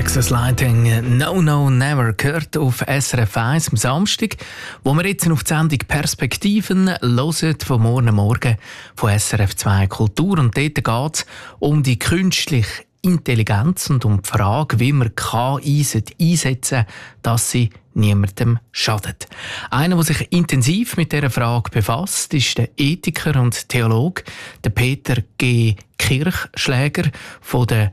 Texas Lighting No No Never gehört auf SRF 1 am Samstag, wo wir jetzt auf die Sendung Perspektiven hören von morgen von SRF 2 Kultur. Und dort geht es um die künstliche Intelligenz und um die Frage, wie man KI einsetzen, dass sie niemandem schadet. Einer, der sich intensiv mit dieser Frage befasst, ist der Ethiker und Theologe der Peter G. Kirchschläger von der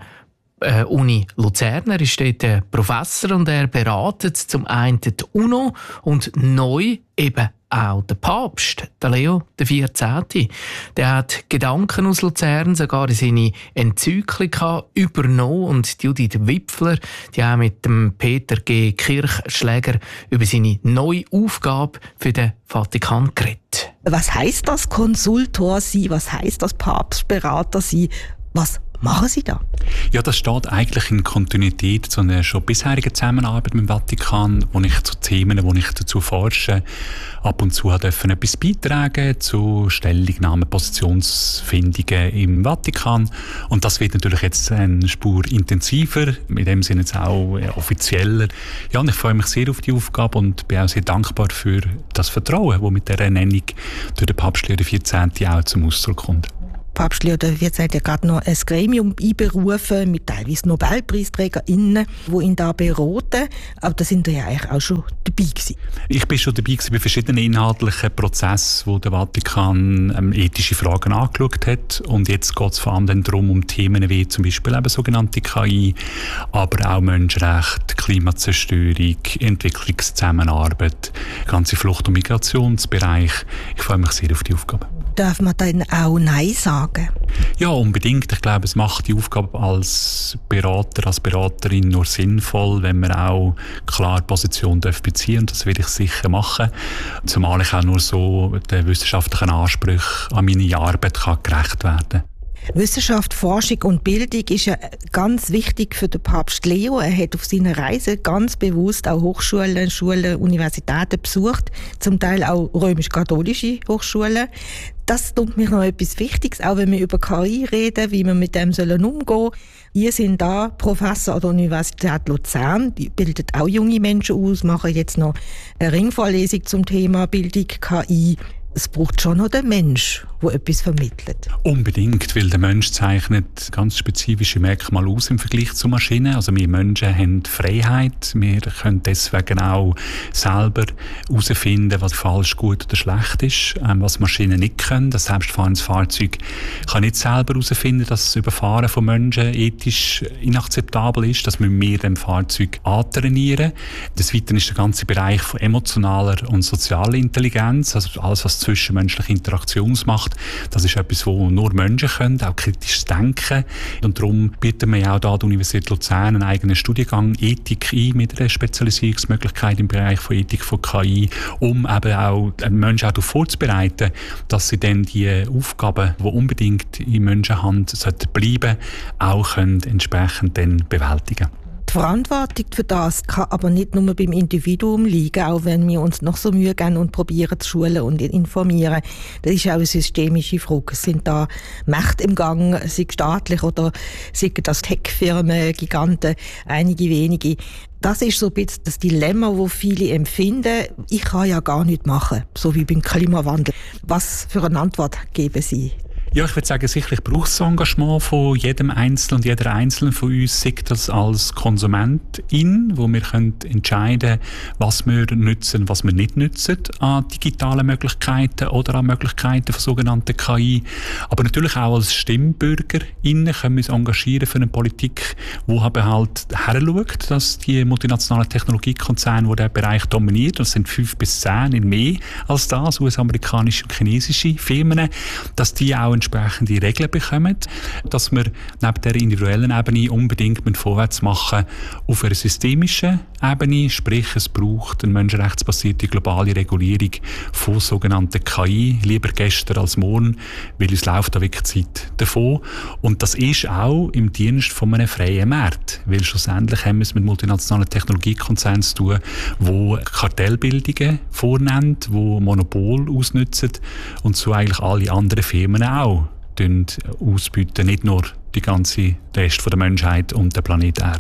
Uni Luzern. Er ist dort Professor und er beratet zum einen die UNO und neu eben auch der Papst, der Leo XIV. Der hat Gedanken aus Luzern sogar in seine Enzyklika übernommen und Judith Wipfler, die auch mit dem Peter G. Kirchschläger über seine neue Aufgabe für den Vatikan geredet. Was heisst das Konsultor sein? Was heisst das Papstberater sein? Was machen Sie da? Ja, das steht eigentlich in Kontinuität zu einer schon bisherigen Zusammenarbeit mit dem Vatikan, wo ich zu Themen, wo ich dazu forsche, ab und zu dürfen etwas beitragen zu Stellungnahmen, Positionsfindungen im Vatikan. Und das wird natürlich jetzt eine Spur intensiver, in dem Sinne jetzt auch offizieller. Ja, und ich freue mich sehr auf die Aufgabe und bin auch sehr dankbar für das Vertrauen, das mit dieser Ernennung durch den Papst Leo XIV auch zum Ausdruck kommt. Papst Leo XIV hat ja gerade noch ein Gremium einberufen mit teilweise NobelpreisträgerInnen, die ihn da beraten. Aber da sind ja eigentlich auch schon dabei gewesen. Ich bin schon dabei gewesen bei verschiedenen inhaltlichen Prozessen, wo der Vatikan ethische Fragen angeschaut hat. Und jetzt geht es vor allem darum, um Themen wie zum Beispiel eben sogenannte KI, aber auch Menschenrechte, Klimazerstörung, Entwicklungszusammenarbeit, ganze Flucht- und Migrationsbereich. Ich freue mich sehr auf die Aufgabe. Darf man dann auch Nein sagen? Ja, unbedingt. Ich glaube, es macht die Aufgabe als Berater, als Beraterin nur sinnvoll, wenn man auch klar Position beziehen darf. Das werde ich sicher machen. Zumal ich auch nur so den wissenschaftlichen Ansprüchen an meine Arbeit gerecht werden kann. Wissenschaft, Forschung und Bildung ist ja ganz wichtig für den Papst Leo. Er hat auf seiner Reise ganz bewusst auch Hochschulen, Schulen, Universitäten besucht, zum Teil auch römisch-katholische Hochschulen. Das tut mir noch etwas Wichtiges, auch wenn wir über KI reden, wie wir mit dem umgehen sollen. Ihr sind da Professor an der Universität Luzern, die bildet auch junge Menschen aus, machen jetzt noch eine Ringvorlesung zum Thema Bildung KI. Es braucht schon noch den Mensch, der etwas vermittelt. Unbedingt, weil der Mensch zeichnet ganz spezifische Merkmale aus im Vergleich zu Maschinen. Also wir Menschen haben Freiheit, wir können deswegen auch selber herausfinden, was falsch, gut oder schlecht ist, was Maschinen nicht können. Das selbstfahrendes Fahrzeug kann nicht selber herausfinden, dass das Überfahren von Menschen ethisch inakzeptabel ist. Das müssen wir dem Fahrzeug antrainieren. Des Weiteren ist der ganze Bereich von emotionaler und sozialer Intelligenz, also alles, was zwischenmenschliche Interaktion macht. Das ist etwas, wo nur Menschen können, auch kritisches Denken. Und darum bieten wir ja auch da die Universität Luzern einen eigenen Studiengang Ethik ein, mit einer Spezialisierungsmöglichkeit im Bereich von Ethik von KI, um eben auch Menschen auch darauf vorzubereiten, dass sie dann die Aufgaben, die unbedingt in Menschenhand bleiben sollten, auch können entsprechend dann bewältigen. Die Verantwortung für das kann aber nicht nur beim Individuum liegen, auch wenn wir uns noch so Mühe geben und probieren zu schulen und informieren. Das ist auch eine systemische Frage. Es sind da Mächte im Gang, sei staatlich oder sei das Tech-Firmen, Giganten, einige wenige. Das ist so ein bisschen das Dilemma, das viele empfinden. Ich kann ja gar nichts machen, so wie beim Klimawandel. Was für eine Antwort geben Sie? Ja, ich würde sagen, sicherlich braucht es Engagement von jedem Einzelnen und jeder Einzelnen von uns, sei das als Konsumentin, wo wir können entscheiden, was wir nutzen, was wir nicht nutzen an digitalen Möglichkeiten oder an Möglichkeiten von sogenannten KI. Aber natürlich auch als StimmbürgerInnen können wir uns engagieren für eine Politik, die halt heranschaut, dass die multinationalen Technologiekonzerne, die diesen Bereich dominieren, das sind 5 bis 10 in mehr als das, US-amerikanische und chinesische Firmen, dass die auch entsprechende Regeln bekommen, dass wir neben der individuellen Ebene unbedingt vorwärts machen auf einer systemischen Ebene, sprich es braucht eine menschenrechtsbasierte globale Regulierung von sogenannten KI, lieber gestern als morgen, weil uns läuft da wirklich Zeit davon. Und das ist auch im Dienst von einem freien Markt, weil schlussendlich haben wir es mit multinationalen Technologiekonzernen zu tun, die Kartellbildungen vornehmen, die Monopol ausnutzen und so eigentlich alle anderen Firmen auch ausbieten, nicht nur die ganze Rest der Menschheit und der Planet Erde.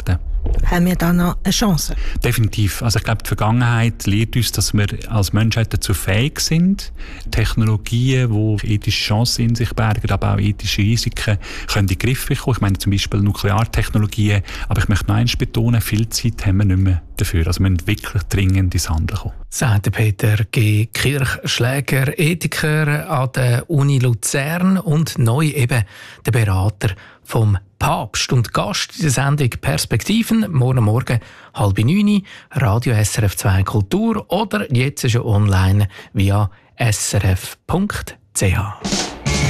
Haben wir da noch eine Chance? Definitiv. Also ich glaube, die Vergangenheit lehrt uns, dass wir als Menschheit dazu fähig sind, Technologien, die ethische Chancen in sich bergen, aber auch ethische Risiken, können in den Griff bekommen. Ich meine zum Beispiel Nukleartechnologien. Aber ich möchte noch eins betonen, viel Zeit haben wir nicht mehr dafür. Also wir müssen wirklich dringend ins Handeln kommen. Sagt Peter G. Kirchschläger, Ethiker an der Uni Luzern und neu eben der Berater vom Papst und Gast in der Sendung Perspektiven, morgen 8:30, Radio SRF 2 Kultur oder jetzt schon online via srf.ch.